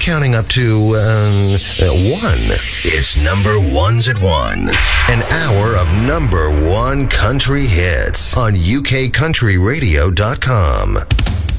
counting up to, one. It's number ones at one. An hour of number one country hits on UKCountryRadio.com.